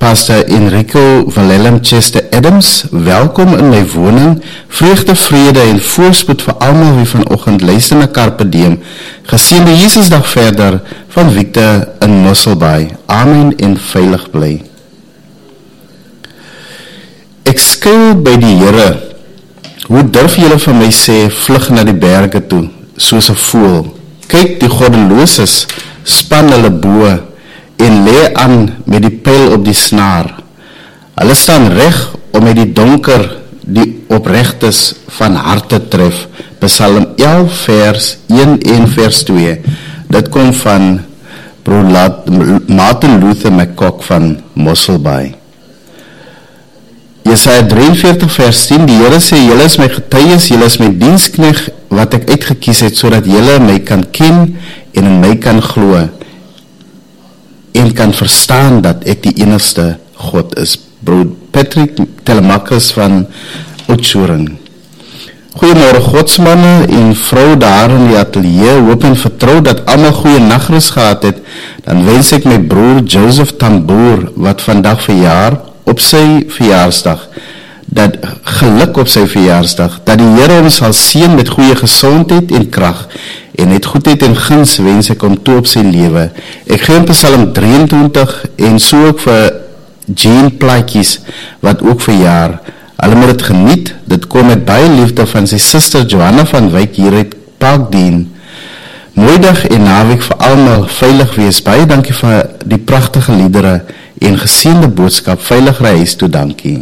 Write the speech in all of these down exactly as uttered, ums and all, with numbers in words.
Pastor Enrico Willem Chester Adams. Welkom in my woning. Vreugde, vrede en voorspoed vir almal wie vanoggend luister na Carpe Diem. Geseënde Jesusdag verder van Victor in Mosselbaai. Amen en veilig bly. Ek skuil by die Here. Hoe durf julle van my sê, vlug na die berge toe, soos 'n voël? Kyk, die goddeloses span hulle boë en lê aan met die pyl op die snaar. Hulle staan reg om met die donker die opregtes van harte tref. Psalm elf vers een en vers twee. Dit kom van Broer Martin Luther McCock van Mosselbaai. Jesaja drieënveertig vers tien, die Here sê, julle is my getuies, julle is my dienskneg wat ek uitgekies het, sodat julle my kan ken en in my kan glo en kan verstaan dat ek die enigste God is. Broer Patrick Telemachus van Oudtshoorn. Goeiemôre godsmanne en vrou daar in die atelier, hoop en vertrou dat almal goeie nagrus gehad het. Dan wens ek my broer Joseph Tamboer, wat vandag verjaar, op sy verjaarsdag, dat geluk op sy verjaarsdag, dat die Here ons sal seën met goeie gesondheid en krag, en met goedheid en guns wens ek hom toe op sy lewe. Ek gee in Psalm drieëntwintig, en so ook vir Jean Plaatjies, wat ook verjaar. Hulle moet het geniet, dit kom met baie liefde van sy suster Johanna van Wyk hier uit Parkdien. Mooi dag en naweek vir almal, veilig wees, baie dankie vir die pragtige liedere, en geseënde boodskap, veilig reis toe, dankie.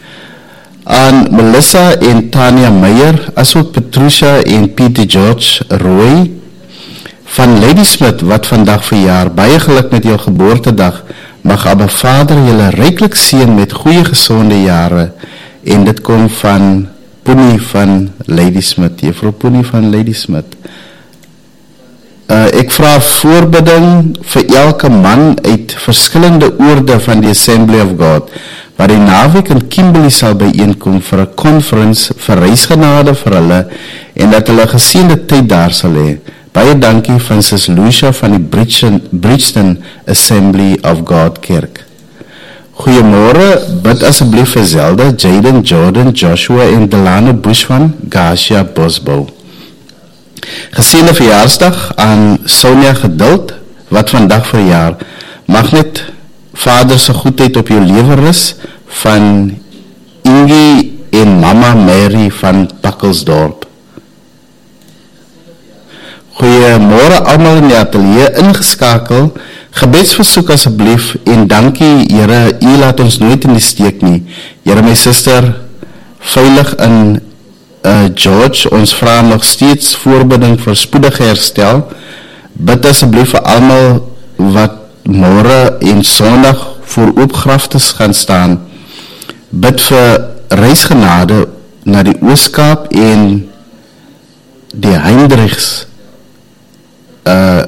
Aan Melissa en Tanya Meyer, asook Patricia en Pieter George Roy, van Ladysmith, wat vandag verjaar, baie geluk met jou geboortedag, mag Abba Vader julle ryklik seën met goeie gezonde jare, en dit kom van Poenie van Ladysmith, juffrou Poenie van Ladysmith. Uh, ek vra voorbidding vir elke man uit verskillende oorde van die Assembly of God, waar die naweek in Kimberley sal bijeenkom vir 'n conference vir reisgenade vir hulle, en dat hulle geseënde tyd daar sal hê. Baie dankie van Sis Lucia van die Bridgeton, Bridgeton Assembly of God Kerk. Goeiemôre, bid asseblief vir Zelda, Jaden, Jordan, Joshua en Delano Bush van Garcia Bosbou. Geseënde verjaarsdag aan Sonja Geduld, wat vandag verjaar. Mag net Vader se goedheid op jou lewe rus, van Ingie en Mama Mary van Pakkelsdorp. Goeiemôre almal in die atelier ingeskakel, gebedsversoek asseblief, en dankie Here, U laat ons nooit in die steek nie. Here, my suster, veilig in Uh, George, ons vra nog steeds voorbidding vir spoedige herstel. Bid asseblief vir almal wat môre en Sondag voor oopgraftes gaan staan. Bid vir reisgenade na die Ooskaap en die Hendriks. Uh,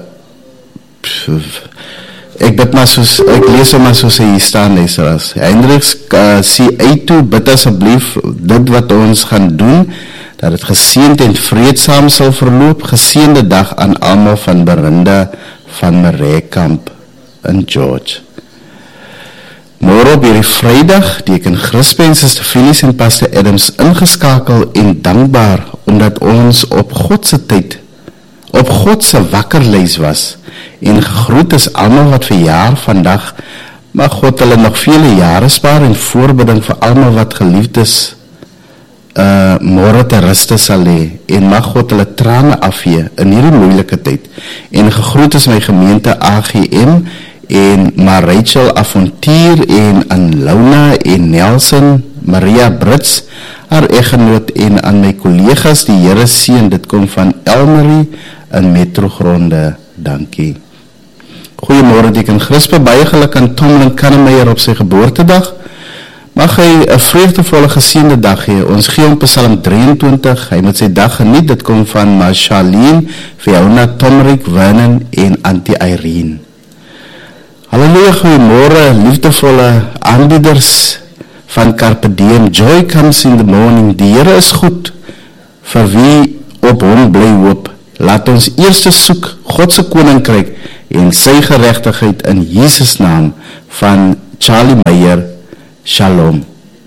ek bid maar soos, ek lees maar soos hy hier staan, leseras. Hendriks, uh, sê uit toe, bid asseblief dit wat ons gaan doen, dat het geseënd en vreedsaam sal verloop. Geseënde dag aan almal van Berinda van Mareekamp in George. Môre op hierdie Vrydag, Deken Crispin, Sister Phyllis en Pastor Adams ingeskakel en dankbaar, omdat ons op Godse tyd, op Godse wakkerlys was, en gegroet is almal wat verjaar vandag. Mag God hulle nog vele jare spaar, en voorbidding vir almal wat geliefd is, uh, môre te ruste sal hê, en mag God hulle trane afvee in hierdie moeilike tyd. En gegroet is my gemeente A G M, en maar Rachel Avontuur, en aan Launa en Nelson, Maria Brits, haar eggenoot, en aan my kollegas, die Here seën, dit kom van Elmarie in Metrogronde, dankie. Goeiemôre Deken Grispe, baie geluk aan Tomlin Kannemeyer op sy geboortedag. Mag hy 'n vreugdevolle geseënde dag hê. Ons gee hom Psalm drieëntwintig, hy moet sy dag geniet, dit kom van Marshallien, Fiona, Tomrik, Vernon en Auntie Irene. Halleluja, goeiemôre, liefdevolle aanbieders van Carpe Diem. Joy comes in the morning. Die Here is goed vir wie op hom bly hoop. Laat ons eers soek God se koninkryk en sy geregtigheid in Jesus naam. Van Charlie Meyer, Shalom.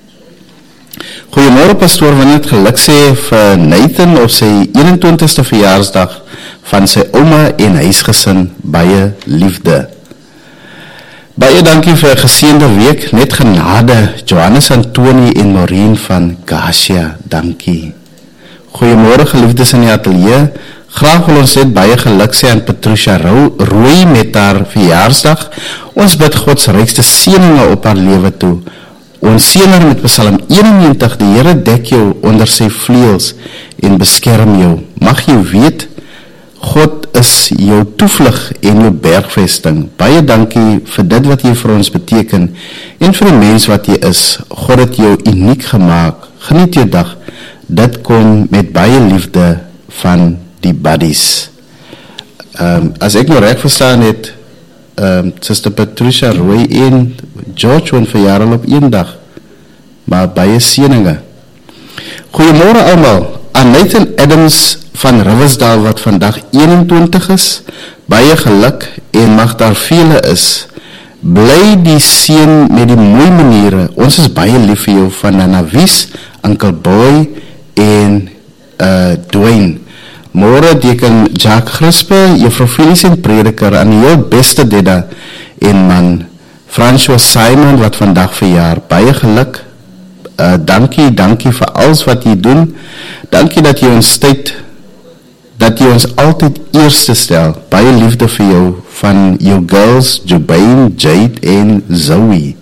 Goeiemôre pastoor, wil net geluk sê vir Nathan op sy eenentwintigste verjaarsdag van sy ouma en huisgesin, baie liefde. Baie dankie vir 'n geseënde week, net genade, Johannes Antoni en Maureen van Garcia, dankie. Goeiemôre geliefdes in die ateljee, graag wil ons net baie geluk sê aan Patricia Rooi met haar verjaarsdag. Ons bid God se rykste seëninge op haar lewe toe. Ons seën haar met Psalm eenennegentig, die Here dek jou onder sy vleuels en beskerm jou. Mag jy weet, God is jou toevlug en jou bergvesting. Baie dankie vir dit wat jy vir ons beteken en vir die mens wat jy is. God het jou uniek gemaak. Geniet jou dag. Dit kom met baie liefde van die buddies. Um, as ek nou reg verstaan het, um, Sister Patricia Rooi en George woon verjaar al op een dag, maar baie seëninge. Goeiemôre almal, aan Nathan Adams van Riversdale wat vandag eenentwintig is, baie geluk en mag daar vele is. Bly die seën met die mooi maniere, ons is baie lief vir jou van Nana Wies, Uncle Boy en uh, Dwayne. Môre deken Jack Grispe, Juffrou Felies en prediker, aan die heel beste deda en man, François Simon wat vandag verjaar, baie geluk, uh, dankie, dankie vir alles wat jy doen, dankie dat jy ons tyd, dat jy ons altyd eerste stel, baie liefde vir jou, van jou girls, Jubain, Jade en Zoe.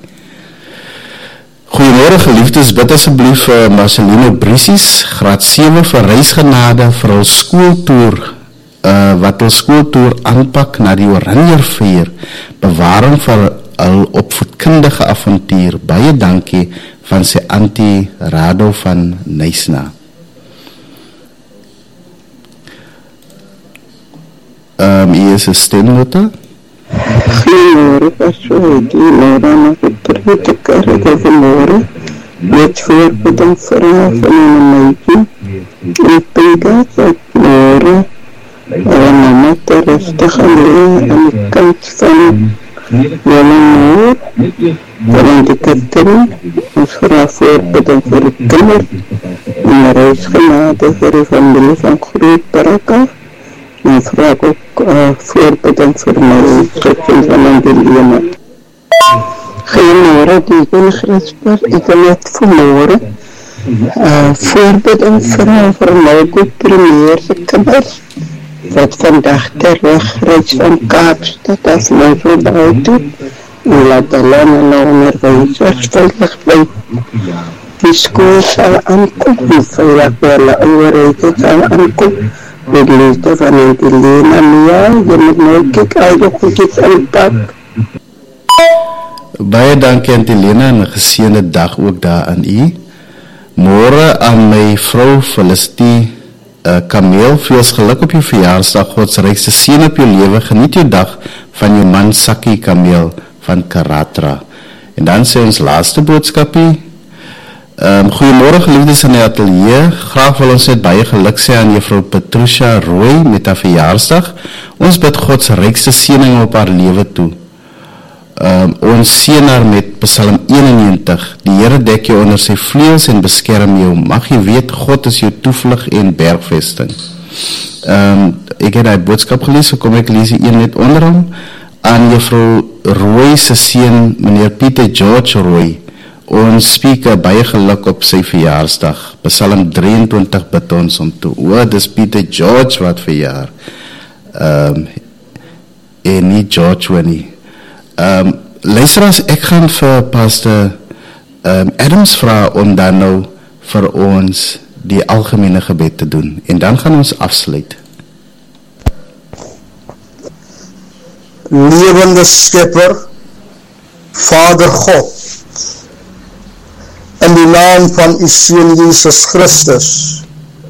Goeiemôre geliefdes, bid asseblief vir Marcelino Briesies, graad sewe vir reisgenade vir hul skooltoer, uh, wat hul skooltoer aanpak na die Oranjevuur, bewaring vir hul opvoedkundige avontuur. Baie dankie van sy auntie Rado van Nysna. Um, hier is 'n stemnote. Goeiemôre, pastoor, die Laura mag ek prediker, ek het vanmôre met voorbeding vraag van een meidje. Ek predik dat môre en mama te rustig aan leen aan die kant van jylle moor, waarin die kinderen, ons vraag voorbeding vir die kinder, en reisgenade vir die familie van Groot Baraka. En vraag ook uh, voorbeding vir my skriften van Angelina. Goeiemôre, Deacon Grisper, ek wil net vanmôre uh, voorbeding vraag vir my goed premier se kinders, wat vandag terugreis van Kaapstad as my voorbouw toe, en laat hulle en hulle onderwijsers veilig bly. Die skool sal aankom, en veilig by hulle ouerheid sal aankom. Met liefde van Angelina, Mia, jy moet nou kyk uit die goedjes inpak. Baie dankie Angelina en 'n geseënde dag ook daar aan u. Môre aan my vrou Felicity uh, Kameel, veel geluk op jou verjaarsdag, God se rykste seën op jou lewe, geniet jou dag van jou man Sakkie Kameel van Karatra. En dan sê ons laaste boodskapie, Um, goeiemôre geliefdes in die ateljee, graag wil ons net baie geluk sê aan Juffrou Patricia Rooi met haar verjaarsdag. Ons bid God se rykste seëning op haar lewe toe. Um, ons seën haar met Psalm eenennegentig, die Here dek jou onder sy vleuels en beskerm jou. Mag jy weet, God is jou toevlug en bergvesting. Um, ek het die boodskap gelees, so kom ek lees die een net onder hom. Aan Juffrou Rooi se seun, meneer Pieter George Rooi, ons speaker baie geluk op sy verjaarsdag. Psalm drieëntwintig bid ons om toe. O, dis Pieter George wat verjaar. Um, en nie George Winnie. Um, luisteraars, ek gaan vir Pastor um, Adams vra om dan nou vir ons die algemene gebed te doen. En dan gaan ons afsluit. Lewende Skepper, Vader God, in die naam van u Seun Jesus Christus,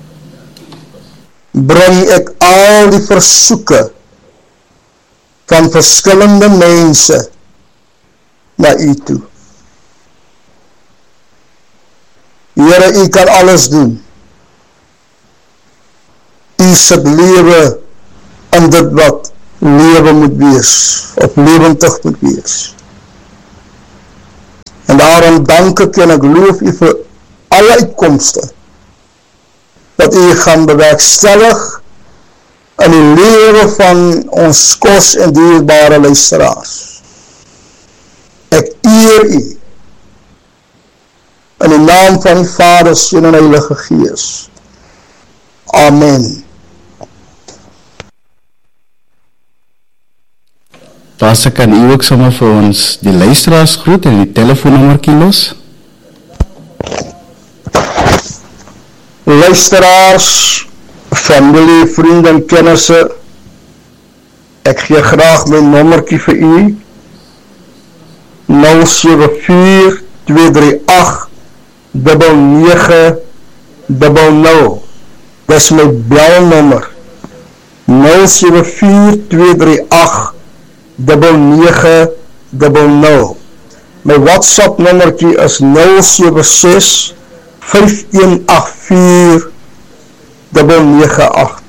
bring ek al die versoeke van verskillende mense na u toe. Here, u kan alles doen. U sit lewe in dit wat lewe moet wees, of lewendig moet wees. En daarom dank ek en ek loof u vir alle uitkomste wat u gaan bewerkstellig in die lewe van ons kos en dierbare luisteraars. Ek eer u in die naam van die Vader, Seun en Heilige Gees. Amen. Pastor, kan u ook sommer vir ons die luisteraars groet en die telefoonnommertjie los? Luisteraars, familie, vriende en kennisse, ek gee graag my nommertjie vir u, nul sewe vier twee drie agt nege nege nul. Dis my belnommer, nul sewe vier twee drie agt nege nege nul. My WhatsApp nommertjie is nul sewe ses vyf een agt vier nege nege agt.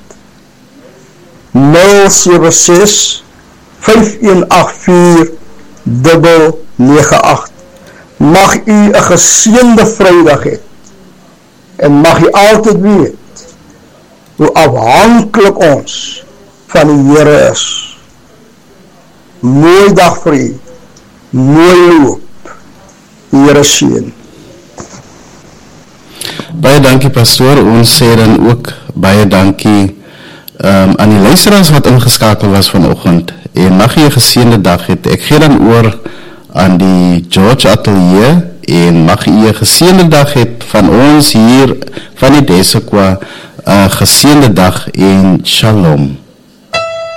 nul sewe ses vyf een agt vier nege nege agt. Mag u 'n geseënde Vrydag hê en mag u altyd weet hoe afhanklik ons van die Here is. Mooi dag vir u, mooi loop, die Here seën. Baie dankie pastoor, ons sê dan ook baie dankie um, aan die luisteraars wat ingeskakel was vanoggend en mag jy 'n geseënde dag hê. Ek gee dan oor aan die George Atelier en mag jy 'n geseënde dag hê van ons hier van die Desekwa, 'n geseënde dag en shalom.